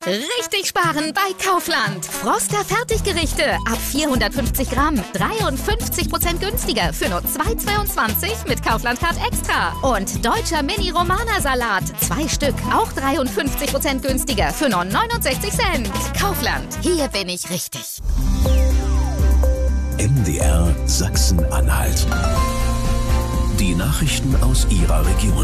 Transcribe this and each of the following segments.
Richtig sparen bei Kaufland. Froster Fertiggerichte ab 450 Gramm. 53% günstiger für nur 2,22 mit Kaufland Card Extra. Und deutscher Mini-Romana-Salat. 2 Stück, auch 53% günstiger für nur 69 Cent. Kaufland, hier bin ich richtig. MDR Sachsen-Anhalt. Die Nachrichten aus Ihrer Region.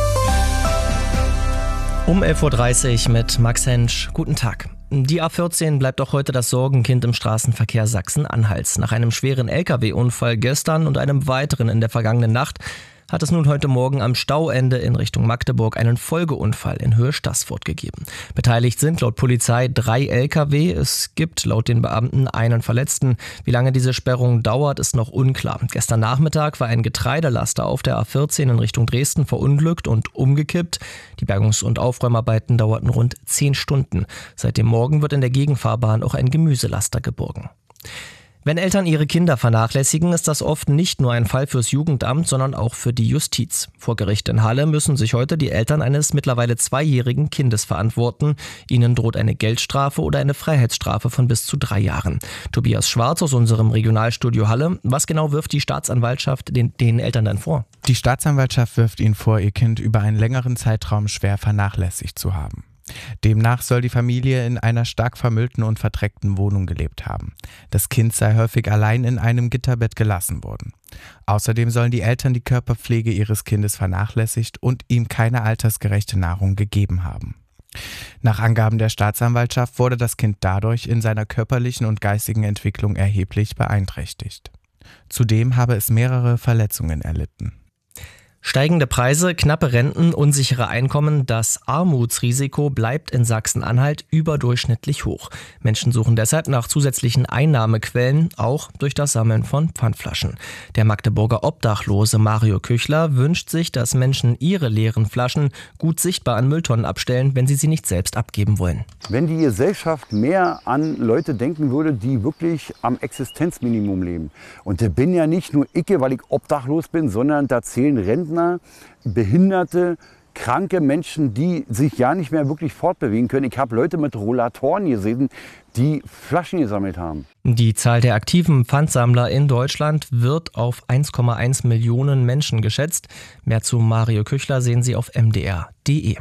Um 11.30 Uhr mit Max Hensch. Guten Tag. Die A14 bleibt auch heute das Sorgenkind im Straßenverkehr Sachsen-Anhalts. Nach einem schweren Lkw-Unfall gestern und einem weiteren in der vergangenen Nacht hat es nun heute Morgen am Stauende in Richtung Magdeburg einen Folgeunfall in Höhe Staßfurt gegeben. Beteiligt sind laut Polizei 3 Lkw. Es gibt laut den Beamten einen Verletzten. Wie lange diese Sperrung dauert, ist noch unklar. Gestern Nachmittag war ein Getreidelaster auf der A14 in Richtung Dresden verunglückt und umgekippt. Die Bergungs- und Aufräumarbeiten dauerten rund 10 Stunden. Seit dem Morgen wird in der Gegenfahrbahn auch ein Gemüselaster geborgen. Wenn Eltern ihre Kinder vernachlässigen, ist das oft nicht nur ein Fall fürs Jugendamt, sondern auch für die Justiz. Vor Gericht in Halle müssen sich heute die Eltern eines mittlerweile 2-jährigen Kindes verantworten. Ihnen droht eine Geldstrafe oder eine Freiheitsstrafe von bis zu 3 Jahren. Tobias Schwarz aus unserem Regionalstudio Halle. Was genau wirft die Staatsanwaltschaft den Eltern dann vor? Die Staatsanwaltschaft wirft ihnen vor, ihr Kind über einen längeren Zeitraum schwer vernachlässigt zu haben. Demnach soll die Familie in einer stark vermüllten und verdreckten Wohnung gelebt haben. Das Kind sei häufig allein in einem Gitterbett gelassen worden. Außerdem sollen die Eltern die Körperpflege ihres Kindes vernachlässigt und ihm keine altersgerechte Nahrung gegeben haben. Nach Angaben der Staatsanwaltschaft wurde das Kind dadurch in seiner körperlichen und geistigen Entwicklung erheblich beeinträchtigt. Zudem habe es mehrere Verletzungen erlitten. Steigende Preise, knappe Renten, unsichere Einkommen, das Armutsrisiko bleibt in Sachsen-Anhalt überdurchschnittlich hoch. Menschen suchen deshalb nach zusätzlichen Einnahmequellen, auch durch das Sammeln von Pfandflaschen. Der Magdeburger Obdachlose Mario Küchler wünscht sich, dass Menschen ihre leeren Flaschen gut sichtbar an Mülltonnen abstellen, wenn sie nicht selbst abgeben wollen. Wenn die Gesellschaft mehr an Leute denken würde, die wirklich am Existenzminimum leben. Und da bin ja nicht nur ich, weil ich obdachlos bin, sondern da zählen Rentner, Behinderte, kranke Menschen, die sich ja nicht mehr wirklich fortbewegen können. Ich habe Leute mit Rollatoren gesehen, die Flaschen gesammelt haben. Die Zahl der aktiven Pfandsammler in Deutschland wird auf 1,1 Millionen Menschen geschätzt. Mehr zu Mario Küchler sehen Sie auf mdr.de.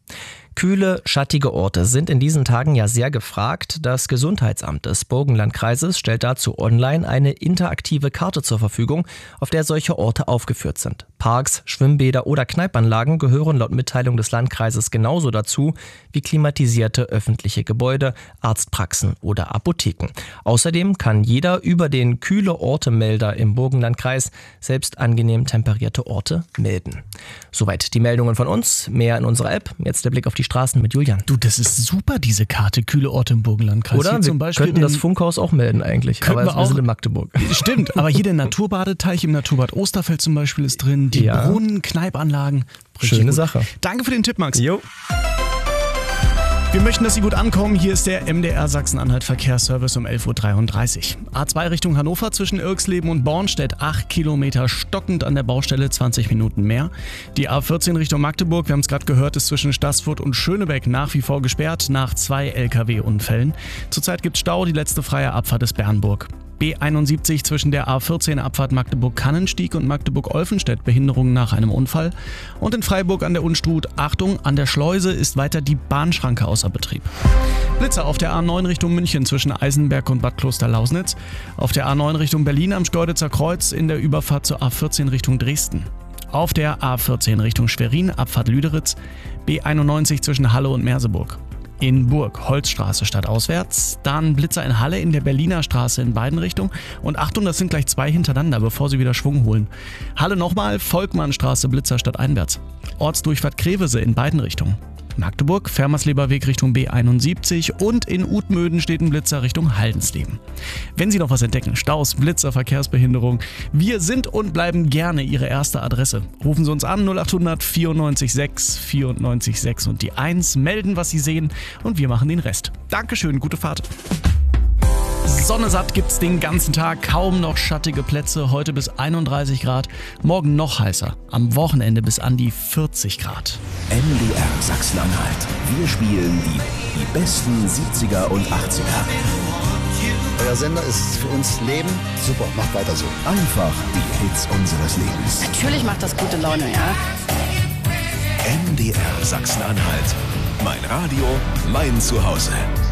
Kühle, schattige Orte sind in diesen Tagen ja sehr gefragt. Das Gesundheitsamt des Burgenlandkreises stellt dazu online eine interaktive Karte zur Verfügung, auf der solche Orte aufgeführt sind. Parks, Schwimmbäder oder Kneipanlagen gehören laut Mitteilung des Landkreises genauso dazu wie klimatisierte öffentliche Gebäude, Arztpraxen oder Apotheken. Außerdem kann jeder über den Kühle-Orte-Melder im Burgenlandkreis selbst angenehm temperierte Orte melden. Soweit die Meldungen von uns. Mehr in unserer App. Jetzt der Blick auf die Straßen mit Julian. Du, das ist super, diese Karte, kühle Orte im Burgenlandkreis. Oder? Wir könnten das Funkhaus auch melden eigentlich, aber wir sind in Magdeburg. Stimmt, aber hier der Naturbadeteich im Naturbad Osterfeld zum Beispiel ist drin, die Brunnen, Kneipanlagen. Schöne Sache. Danke für den Tipp, Max. Jo. Wir möchten, dass Sie gut ankommen. Hier ist der MDR Sachsen-Anhalt Verkehrsservice um 11.33 Uhr. A2 Richtung Hannover zwischen Irxleben und Bornstedt 8 Kilometer stockend an der Baustelle, 20 Minuten mehr. Die A14 Richtung Magdeburg, wir haben es gerade gehört, ist zwischen Staßfurt und Schönebeck nach wie vor gesperrt nach 2 Lkw-Unfällen. Zurzeit gibt es Stau, die letzte freie Abfahrt ist Bernburg. B71 zwischen der A14 Abfahrt Magdeburg-Kannenstieg und Magdeburg-Olfenstedt Behinderungen nach einem Unfall. Und in Freiburg an der Unstrut, Achtung, an der Schleuse ist weiter die Bahnschranke außer Betrieb. Blitzer auf der A9 Richtung München zwischen Eisenberg und Bad Kloster-Lausnitz. Auf der A9 Richtung Berlin am Schkeuditzer Kreuz in der Überfahrt zur A14 Richtung Dresden. Auf der A14 Richtung Schwerin, Abfahrt Lüderitz. B91 zwischen Halle und Merseburg. In Burg, Holzstraße stadtauswärts, dann Blitzer in Halle in der Berliner Straße in beiden Richtungen und Achtung, das sind gleich 2 hintereinander, bevor sie wieder Schwung holen. Halle nochmal, Volkmannstraße, Blitzer stadteinwärts. Ortsdurchfahrt Krevese in beiden Richtungen. Magdeburg, Fermersleberweg Richtung B71 und in Utmöden steht ein Blitzer Richtung Haldensleben. Wenn Sie noch was entdecken, Staus, Blitzer, Verkehrsbehinderung, wir sind und bleiben gerne Ihre erste Adresse. Rufen Sie uns an 0800 94 6 94 6 und die 1, melden, was Sie sehen und wir machen den Rest. Dankeschön, gute Fahrt. Sonne satt gibt's den ganzen Tag, kaum noch schattige Plätze, heute bis 31 Grad, morgen noch heißer, am Wochenende bis an die 40 Grad. MDR Sachsen-Anhalt. Wir spielen die besten 70er und 80er. Euer Sender ist für uns Leben. Super, macht weiter so. Einfach die Hits unseres Lebens. Natürlich macht das gute Laune, ja. MDR Sachsen-Anhalt. Mein Radio, mein Zuhause.